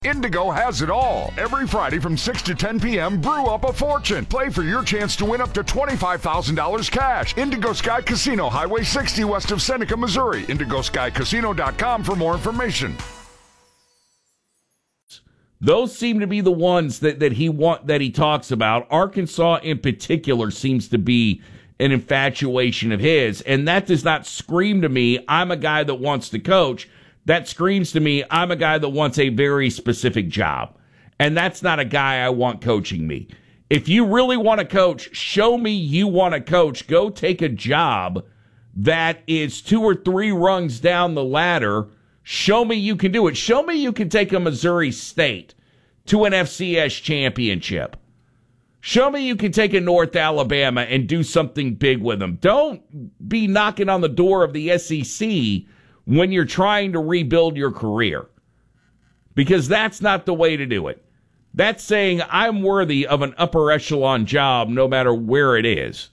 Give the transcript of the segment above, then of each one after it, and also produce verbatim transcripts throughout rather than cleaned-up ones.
Indigo has it all. Every Friday from six to ten p.m., brew up a fortune. Play for your chance to win up to twenty-five thousand dollars cash. Indigo Sky Casino, Highway sixty west of Seneca, Missouri. indigo sky casino dot com for more information. Those seem to be the ones that, that he want that he talks about. Arkansas in particular seems to be an infatuation of his, and that does not scream to me, I'm a guy that wants to coach. That screams to me, I'm a guy that wants a very specific job. And that's not a guy I want coaching me. If you really want to coach, show me you want to coach. Go take a job that is two or three rungs down the ladder. Show me you can do it. Show me you can take a Missouri State to an F C S championship. Show me you can take a North Alabama and do something big with them. Don't be knocking on the door of the S E C when you're trying to rebuild your career, because that's not the way to do it. That's saying I'm worthy of an upper echelon job no matter where it is.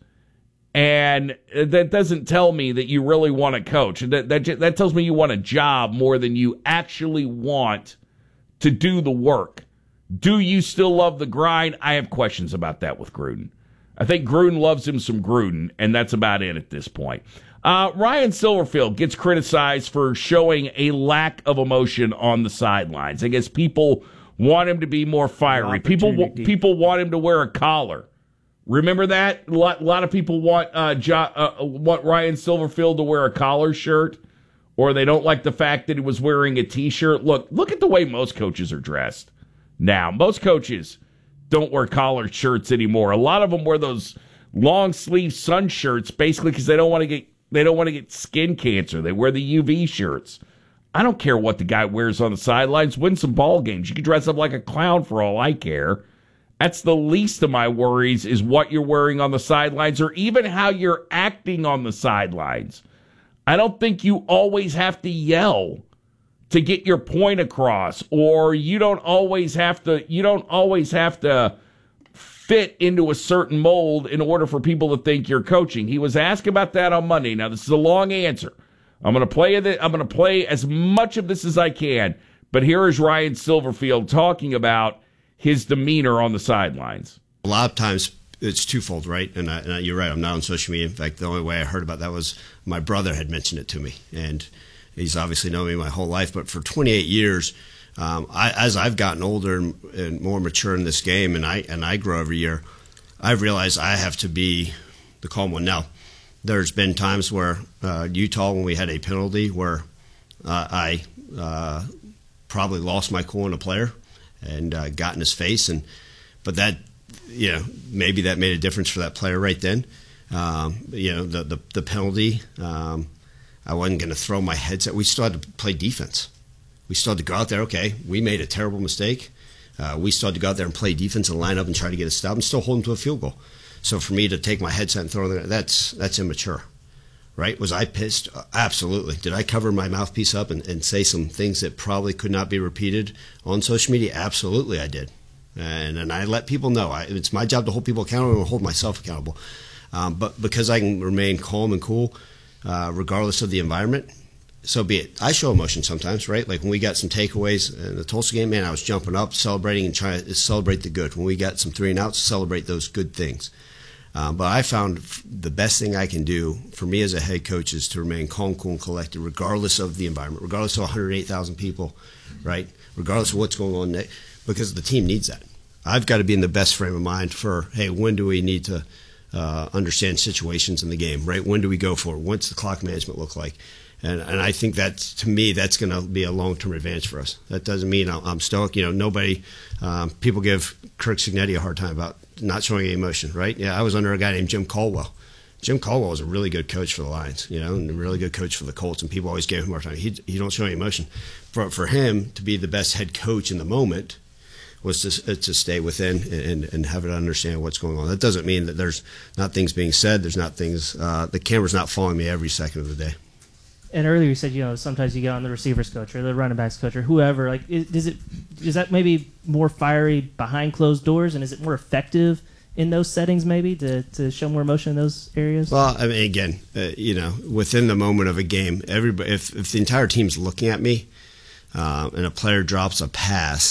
And that doesn't tell me that you really want to coach. That, that, that tells me you want a job more than you actually want to do the work. Do you still love the grind? I have questions about that with Gruden. I think Gruden loves him some Gruden, and that's about it at this point. Uh, Ryan Silverfield gets criticized for showing a lack of emotion on the sidelines. I guess people want him to be more fiery. People, people want him to wear a collar. Remember that? A lot, a lot of people want uh, jo- uh, want Ryan Silverfield to wear a collar shirt, or they don't like the fact that he was wearing a T-shirt. Look, look at the way most coaches are dressed now. Most coaches don't wear collared shirts anymore. A lot of them wear those long sleeve sun shirts, basically because they don't want to get they don't want to get skin cancer. They wear the U V shirts. I don't care what the guy wears on the sidelines. Win some ball games. You can dress up like a clown for all I care. That's the least of my worries, is what you're wearing on the sidelines or even how you're acting on the sidelines. I don't think you always have to yell to get your point across, or you don't always have to you don't always have to fit into a certain mold in order for people to think you're coaching. He was asked about that on Monday. Now, this is a long answer. I'm going to play it. I'm going to play as much of this as I can, but here is Ryan Silverfield talking about his demeanor on the sidelines. A lot of times it's twofold, right? And, I, and I, you're right, I'm not on social media. In fact, the only way I heard about that was my brother had mentioned it to me. And he's obviously known me my whole life. But for twenty-eight years, um, I, as I've gotten older and, and more mature in this game, and I, and I grow every year, I've realized I have to be the calm one. Now, there's been times where uh, Utah, when we had a penalty, where uh, I uh, probably lost my cool on a player and uh, got in his face, and but that, you know, maybe that made a difference for that player right then. Um, you know, the the, the penalty, um, I wasn't going to throw my headset. We still had to play defense. We still had to go out there. Okay, we made a terrible mistake. Uh, we still had to go out there and play defense and line up and try to get a stop and still hold them to a field goal. So for me to take my headset and throw it, that's that's immature. Right? Was I pissed? Absolutely. Did I cover my mouthpiece up and, and say some things that probably could not be repeated on social media? Absolutely, I did. And and I let people know. I, it's my job to hold people accountable and hold myself accountable. Um, but because I can remain calm and cool, uh, regardless of the environment, so be it. I show emotion sometimes, right? Like when we got some takeaways in the Tulsa game, man, I was jumping up, celebrating, and trying to celebrate the good. When we got some three and outs, celebrate those good things. Um, but I found the best thing I can do for me as a head coach is to remain calm, cool, and collected, regardless of the environment, regardless of one hundred eight thousand people, right? Regardless of what's going on, because the team needs that. I've got to be in the best frame of mind for, hey, when do we need to uh, understand situations in the game, right? When do we go for it? What's the clock management look like? And and I think that, to me, that's going to be a long-term advantage for us. That doesn't mean I'm stoic. You know, nobody, um, people give Kirk Cignetti a hard time about not showing any emotion, right? Yeah, I was under a guy named Jim Caldwell. Jim Caldwell was a really good coach for the Lions, you know, and a really good coach for the Colts, and people always gave him a hard time. He, he don't show any emotion. For, for him to be the best head coach in the moment was to, to stay within and, and have it understand what's going on. That doesn't mean that there's not things being said. There's not things, uh, the camera's not following me every second of the day. And earlier you said, you know, sometimes you get on the receivers coach or the running backs coach or whoever. Like, is, does it is that maybe more fiery behind closed doors, and is it more effective in those settings maybe to, to show more emotion in those areas? Well, I mean, again, uh, you know, within the moment of a game, everybody, if if the entire team's looking at me uh, and a player drops a pass,